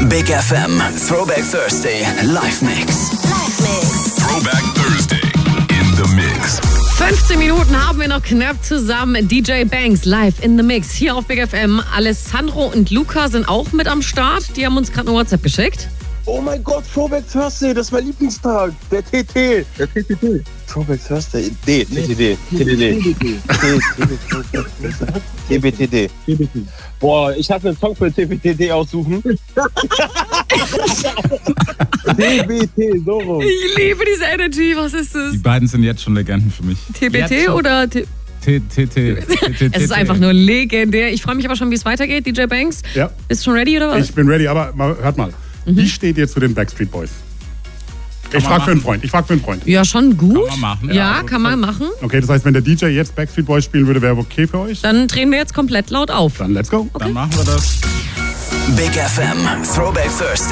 Big FM Throwback Thursday Live Mix. Throwback Thursday in the Mix. 15 Minuten haben wir noch knapp zusammen. DJ Banks live in the Mix hier auf Big FM. Alessandro und Luca sind auch mit am Start. Die haben uns gerade eine WhatsApp geschickt. Oh mein Gott, Throwback Thursday, das ist mein Lieblingstag. Der TT. Throwback Thursday. TBTD. Boah, ich darf einen Song für TBTD aussuchen. TBT, so rum. Ich liebe diese Energy. Was ist das? Die beiden sind jetzt schon Legenden für mich. TBT oder TT. Es ist einfach nur legendär. Ich freue mich aber schon, wie es weitergeht. DJ Banks, Ja. bist du schon ready oder was? Ich bin ready, aber hört mal. Wie steht ihr zu den Backstreet Boys? Ich frage für einen Freund. Ja, schon gut. Kann man machen. Ja, also kann man machen. Okay, das heißt, wenn der DJ jetzt Backstreet Boys spielen würde, wäre okay für euch? Dann drehen wir jetzt komplett laut auf. Dann let's go. Dann machen wir das. Big FM Throwback Thursday.